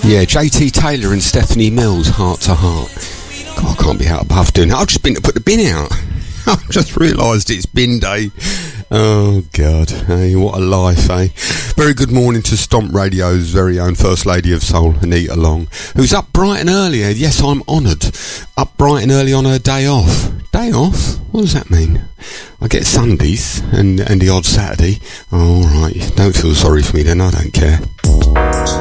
Yeah, JT Taylor and Stephanie Mills, Heart to Heart. God, I can't be out above doing that. I've just been to put the bin out. I've just realised it's bin day. Oh, God. Hey, what a life, eh? Very good morning to Stomp Radio's very own First Lady of Soul, Anita Long, who's up bright and early. Yes, I'm honoured. Up bright and early on her day off. Day off? What does that mean? I get Sundays and the odd Saturday. Oh, all right. Don't feel sorry for me then. I don't care.